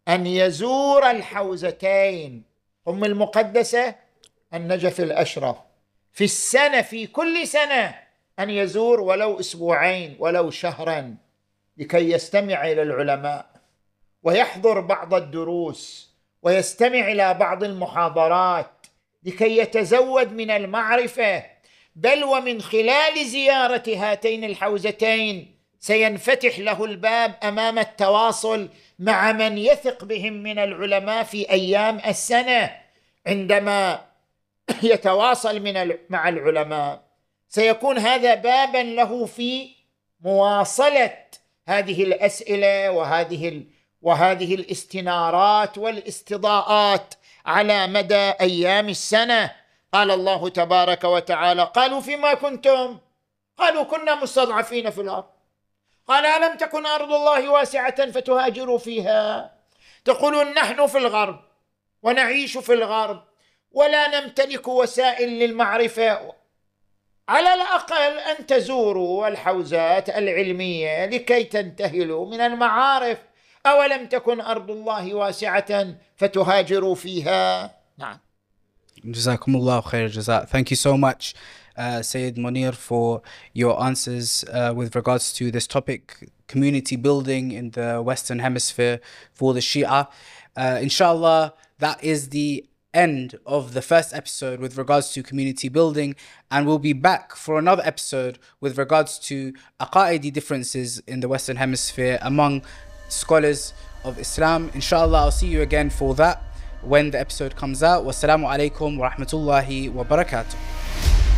أن يزور الحوزتين أم المقدسة النجف الأشرف في السنة، في كل سنة أن يزور ولو أسبوعين ولو شهرا، لكي يستمع إلى العلماء ويحضر بعض الدروس ويستمع إلى بعض المحاضرات، لكي يتزود من المعرفة. بل ومن خلال زيارة هاتين الحوزتين سينفتح له الباب أمام التواصل مع من يثق بهم من العلماء في أيام السنة. عندما يتواصل مع العلماء سيكون هذا بابا له في مواصلة هذه الأسئلة وهذه الاستنارات والاستضاءات على مدى أيام السنة. قال الله تبارك وتعالى: قالوا فيما كنتم؟ قالوا كنا مستضعفين في الأرض. قال: ألم تكن أرض الله واسعة فتهاجروا فيها؟ تقولون نحن في الغرب ونعيش في الغرب ولا نمتلك وسائل للمعرفة. على الأقل أن تزوروا الحوزات العلمية لكي تنتهلوا من المعارف. أولم تكن أرض الله واسعة فتهاجروا فيها؟ نعم. Jazakumullah khair jaza. Thank you so much, Sayyid Munir, for your answers with regards to this topic, community building in the Western Hemisphere for the Shia. Inshallah, that is the end of the first episode with regards to community building, and we'll be back for another episode with regards to aqaidi differences in the Western Hemisphere among scholars of Islam. Inshallah, I'll see you again for that when the episode comes out. Wassalamu alaikum wa rahmatullahi wa barakatuh.